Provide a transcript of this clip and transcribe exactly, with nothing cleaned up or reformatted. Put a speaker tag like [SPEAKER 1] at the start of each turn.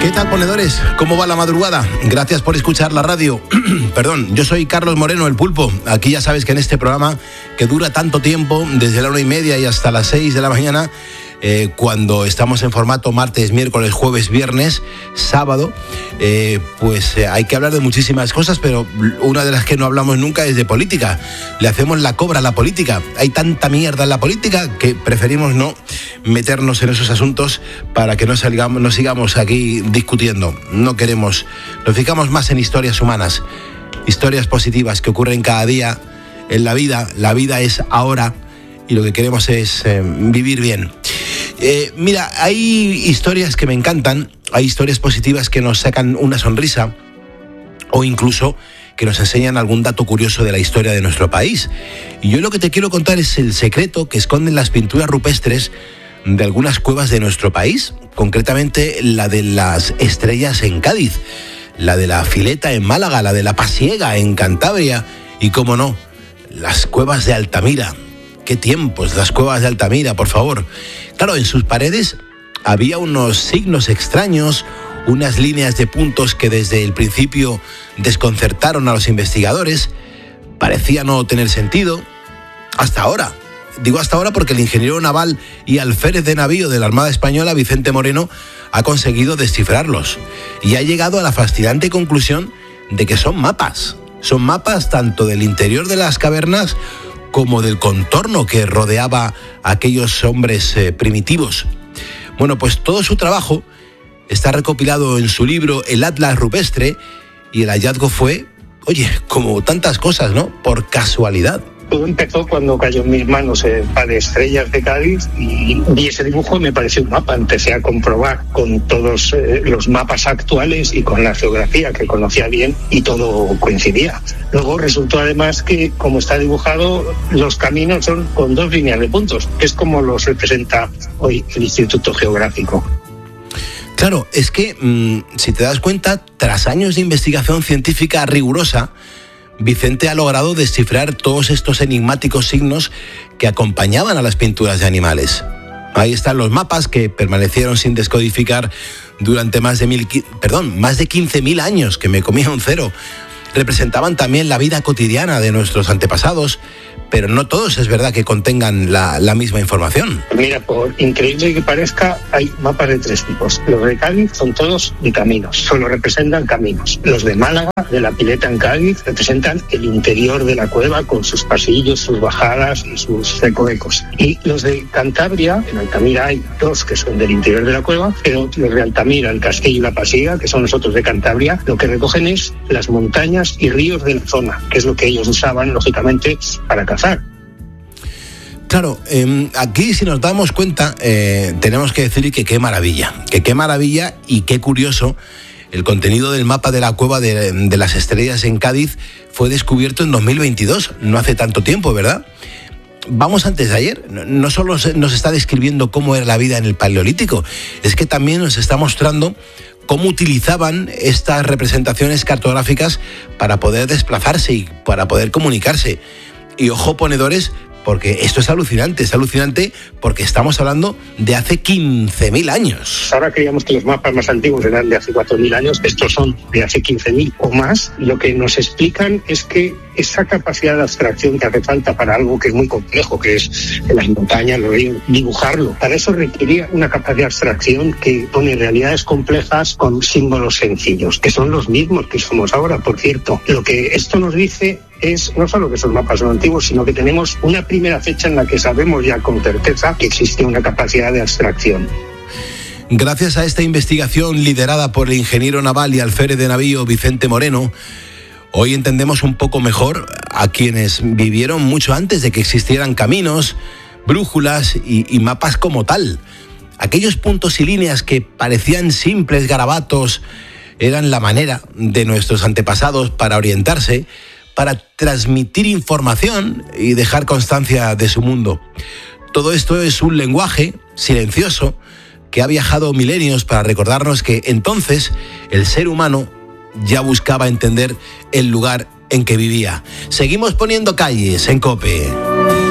[SPEAKER 1] ¿Qué tal, ponedores? ¿Cómo va la madrugada? Gracias por escuchar la radio. Perdón, yo soy Carlos Moreno, el Pulpo. Aquí ya sabes que en este programa, que dura tanto tiempo, desde la una y media y hasta las seis de la mañana, eh, cuando estamos en formato martes, miércoles, jueves, viernes, sábado, eh, pues eh, hay que hablar de muchísimas cosas, pero una de las que no hablamos nunca es de política. Le hacemos la cobra a la política. Hay tanta mierda en la política que preferimos no meternos en esos asuntos para que no salgamos, no sigamos aquí discutiendo. No queremos, nos fijamos más en historias humanas, historias positivas que ocurren cada día en la vida. La vida es ahora y lo que queremos es eh, vivir bien. Eh, mira, hay historias que me encantan, hay historias positivas que nos sacan una sonrisa o incluso que nos enseñan algún dato curioso de la historia de nuestro país. Y yo lo que te quiero contar es el secreto que esconden las pinturas rupestres de algunas cuevas de nuestro país, concretamente la de las Estrellas en Cádiz, la de la Fileta en Málaga, la de la Pasiega en Cantabria y, cómo no, las cuevas de Altamira. ¡Qué tiempos, las cuevas de Altamira, por favor! Claro, en sus paredes había unos signos extraños, unas líneas de puntos que desde el principio desconcertaron a los investigadores. Parecía no tener sentido, hasta ahora. Digo hasta ahora porque el ingeniero naval y alférez de navío de la Armada Española, Vicente Moreno, ha conseguido descifrarlos y ha llegado a la fascinante conclusión de que son mapas. Son mapas tanto del interior de las cavernas como del contorno que rodeaba a aquellos hombres eh, primitivos. Bueno, pues todo su trabajo está recopilado en su libro El Atlas Rupestre y el hallazgo fue, oye, como tantas cosas, ¿no? Por casualidad.
[SPEAKER 2] Todo empezó cuando cayó en mis manos el par de Estrellas de Cádiz y vi ese dibujo y me pareció un mapa. Empecé a comprobar con todos eh, los mapas actuales y con la geografía que conocía bien y todo coincidía. Luego resultó además que, como está dibujado, los caminos son con dos líneas de puntos, que es como los representa hoy el Instituto Geográfico.
[SPEAKER 1] Claro, es que, mmm, si te das cuenta, tras años de investigación científica rigurosa, Vicente ha logrado descifrar todos estos enigmáticos signos que acompañaban a las pinturas de animales. Ahí están los mapas que permanecieron sin descodificar durante más de mil, perdón, más de quince mil años, que me comía un cero. Representaban también la vida cotidiana de nuestros antepasados, pero no todos es verdad que contengan la, la misma información.
[SPEAKER 2] Mira, por increíble que parezca, hay mapas de tres tipos. Los de Cádiz son todos de caminos, solo representan caminos. Los de Málaga, de la Pileta en Cádiz, representan el interior de la cueva con sus pasillos, sus bajadas y sus recovecos. Y los de Cantabria, en Altamira hay dos que son del interior de la cueva, pero los de Altamira, el Castillo y la Pasiega, que son los otros de Cantabria, lo que recogen es las montañas y ríos de la zona, que es lo que ellos usaban, lógicamente, para cazar.
[SPEAKER 1] Claro, eh, aquí si nos damos cuenta, eh, tenemos que decir que qué maravilla, que qué maravilla y qué curioso. El contenido del mapa de la cueva de, de las Estrellas en Cádiz fue descubierto en dos mil veintidós, no hace tanto tiempo, ¿verdad? Vamos antes de ayer, no solo nos está describiendo cómo era la vida en el Paleolítico, es que también nos está mostrando cómo utilizaban estas representaciones cartográficas para poder desplazarse y para poder comunicarse. Y ojo, ponedores, porque esto es alucinante, es alucinante porque estamos hablando de hace quince mil años.
[SPEAKER 2] Ahora creíamos que los mapas más antiguos eran de hace cuatro mil años, estos son de hace quince mil o más. Lo que nos explican es que esa capacidad de abstracción que hace falta para algo que es muy complejo, que es las montañas, los ríos, dibujarlo, para eso requería una capacidad de abstracción que pone realidades complejas con símbolos sencillos, que son los mismos que somos ahora, por cierto. Lo que esto nos dice es no solo que esos mapas son antiguos, sino que tenemos una primera fecha en la que sabemos ya con certeza que existe una capacidad de abstracción.
[SPEAKER 1] Gracias a esta investigación liderada por el ingeniero naval y alférez de navío Vicente Moreno, hoy entendemos un poco mejor a quienes vivieron mucho antes de que existieran caminos, brújulas y, y mapas como tal. Aquellos puntos y líneas que parecían simples garabatos eran la manera de nuestros antepasados para orientarse, para transmitir información y dejar constancia de su mundo. Todo esto es un lenguaje silencioso que ha viajado milenios para recordarnos que entonces el ser humano ya buscaba entender el lugar en que vivía. Seguimos poniendo calles en COPE.